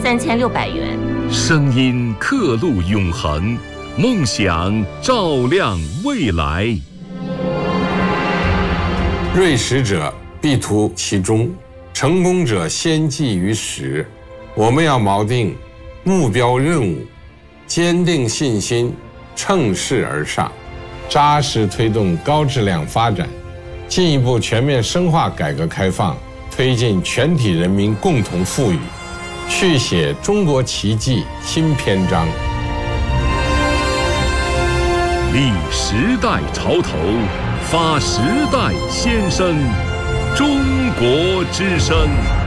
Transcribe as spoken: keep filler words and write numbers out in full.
三千六百元。 声音刻录永恒，梦想照亮未来。 锐识者必图其中，成功者先记于始。我们要锚定目标任务，坚定信心，乘势而上，扎实推动高质量发展，进一步全面深化改革开放，推进全体人民共同富裕，续写中国奇迹新篇章。 立时代潮头，发时代先声，中国之声。